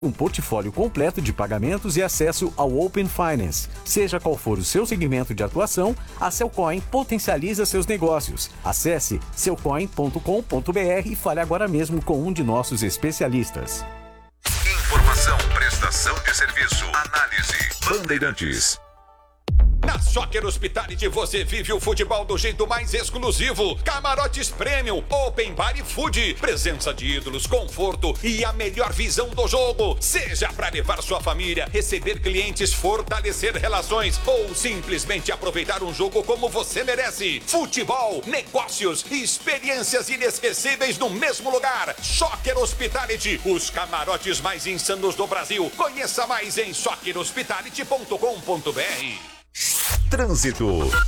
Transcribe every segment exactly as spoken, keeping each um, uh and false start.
Um portfólio completo de pagamentos e acesso ao Open Finance. Seja qual for o seu segmento de atuação, a Cellcoin potencializa seus negócios. Acesse cellcoin ponto com ponto br e fale agora mesmo com um de nossos especialistas. Informação, prestação de serviço, análise. Bandeirantes. Na Soccer Hospitality você vive o futebol do jeito mais exclusivo. Camarotes Premium, Open Bar e Food. Presença de ídolos, conforto e a melhor visão do jogo. Seja para levar sua família, receber clientes, fortalecer relações ou simplesmente aproveitar um jogo como você merece. Futebol, negócios e experiências inesquecíveis no mesmo lugar. Soccer Hospitality, os camarotes mais insanos do Brasil. Conheça mais em soccer hospitality ponto com ponto br. Trânsito.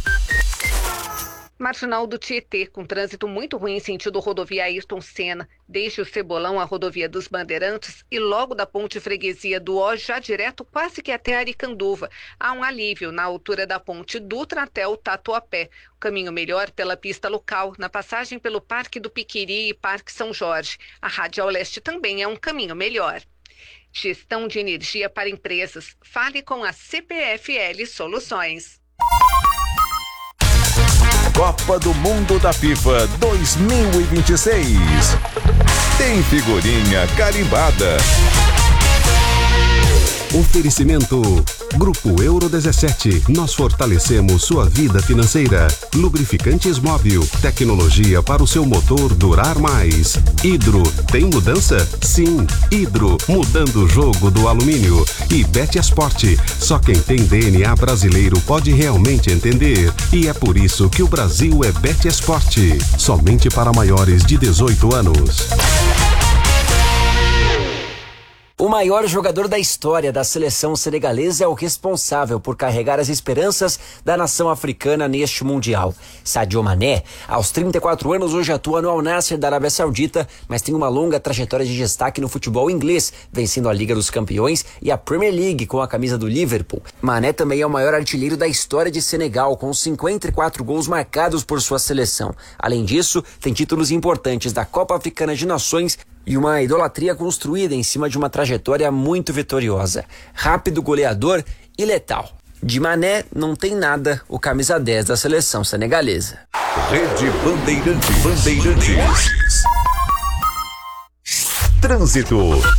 Marginal do Tietê, com trânsito muito ruim em sentido rodovia Ayrton Senna, desde o Cebolão à rodovia dos Bandeirantes e logo da ponte freguesia do Ó, já direto quase que até Aricanduva. Há um alívio na altura da ponte Dutra até o Tatuapé. O caminho melhor pela pista local, na passagem pelo Parque do Piquiri e Parque São Jorge. A Radial Leste também é um caminho melhor. Gestão de energia para empresas. Fale com a C P F L Soluções. Copa do Mundo da FIFA dois mil e vinte e seis. Tem figurinha carimbada. Oferecimento Grupo Euro dezessete. Nós fortalecemos sua vida financeira. Lubrificantes Móvel. Tecnologia para o seu motor durar mais. Hidro. Tem mudança? Sim. Hidro. Mudando o jogo do alumínio. E Betiasport. Só quem tem D N A brasileiro pode realmente entender. E é por isso que o Brasil é Betiasport. Somente para maiores de dezoito anos. O maior jogador da história da seleção senegalesa é o responsável por carregar as esperanças da nação africana neste Mundial. Sadio Mané, aos trinta e quatro anos, hoje atua no Al Nassr da Arábia Saudita, mas tem uma longa trajetória de destaque no futebol inglês, vencendo a Liga dos Campeões e a Premier League com a camisa do Liverpool. Mané também é o maior artilheiro da história de Senegal, com cinquenta e quatro gols marcados por sua seleção. Além disso, tem títulos importantes da Copa Africana de Nações e uma idolatria construída em cima de uma trajetória muito vitoriosa. Rápido, goleador e letal. De Mané não tem nada o camisa dez da seleção senegalesa. Rede Bandeirantes. Bandeirantes. Trânsito.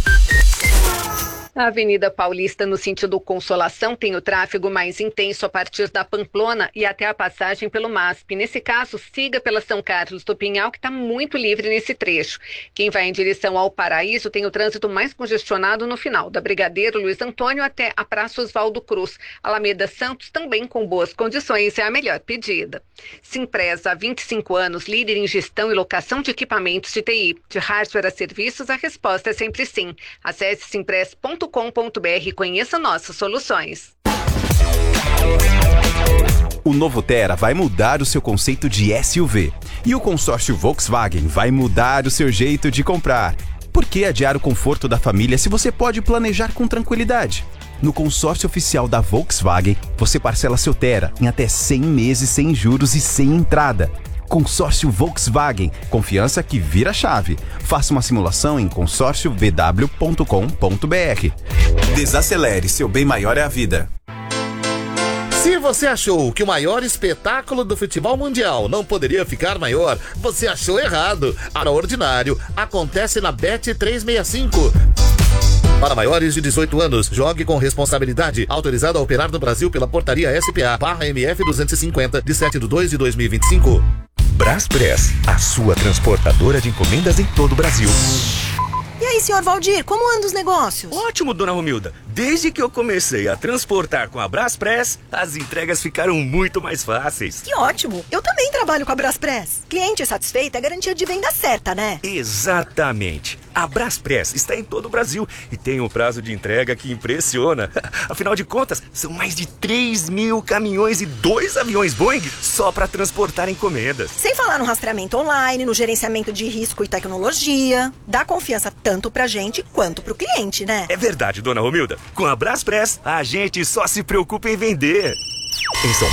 A Avenida Paulista, no sentido Consolação, tem o tráfego mais intenso a partir da Pamplona e até a passagem pelo M A S P. Nesse caso, siga pela São Carlos do Pinhal, que está muito livre nesse trecho. Quem vai em direção ao Paraíso tem o trânsito mais congestionado no final, da Brigadeiro Luiz Antônio até a Praça Oswaldo Cruz. Alameda Santos, também com boas condições, é a melhor pedida. Simpresa, há vinte e cinco anos, líder em gestão e locação de equipamentos de T I. De hardware a serviços, a resposta é sempre sim. Acesse simpress ponto com ponto br e conheça nossas soluções. O novo Tera vai mudar o seu conceito de S U V. E o consórcio Volkswagen vai mudar o seu jeito de comprar. Por que adiar o conforto da família se você pode planejar com tranquilidade? No consórcio oficial da Volkswagen, você parcela seu Tera em até cem meses sem juros e sem entrada. Consórcio Volkswagen, confiança que vira chave. Faça uma simulação em consórcio v w ponto com ponto br. Desacelere, seu bem maior é a vida. Se você achou que o maior espetáculo do futebol mundial não poderia ficar maior, você achou errado. A Ordinário acontece na Bet trezentos e sessenta e cinco. Para maiores de dezoito anos, jogue com responsabilidade. Autorizado a operar no Brasil pela portaria S P A barra M F duzentos e cinquenta, de sete de dois de dois mil e vinte e cinco. Braspress, a sua transportadora de encomendas em todo o Brasil. E aí, senhor Valdir, como andam os negócios? Ótimo, dona Romilda. Desde que eu comecei a transportar com a Braspress, as entregas ficaram muito mais fáceis. Que ótimo! Eu também trabalho com a Braspress. Cliente satisfeito é garantia de venda certa, né? Exatamente. A Braspress está em todo o Brasil e tem um prazo de entrega que impressiona. Afinal de contas, são mais de três mil caminhões e dois aviões Boeing só para transportar encomendas. Sem falar no rastreamento online, no gerenciamento de risco e tecnologia. Dá confiança tanto pra gente quanto pro cliente, né? É verdade, dona Romilda. Com a Braspress, a gente só se preocupa em vender. Em São